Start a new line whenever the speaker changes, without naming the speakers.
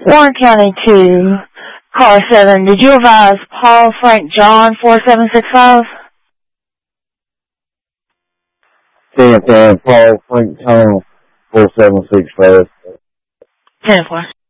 Warren County 2, car 7. Did you advise Paul Frank John 4765?
10-10, Paul Frank John 4765.
10-4.